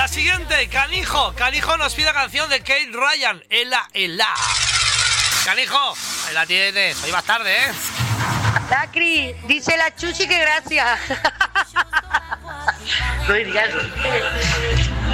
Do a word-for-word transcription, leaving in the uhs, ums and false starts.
La siguiente, Canijo. Canijo nos pide canción de Kate Ryan. Ela, ela. Canijo, ahí la tienes. Hoy vas tarde, ¿eh? Lacri, dice la Chuchi que gracias. No digas.